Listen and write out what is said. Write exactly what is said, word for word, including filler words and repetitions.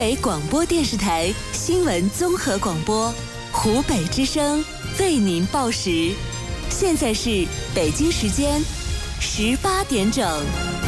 北广播电视台新闻综合广播，湖北之声为您报时。现在是北京时间十八点整。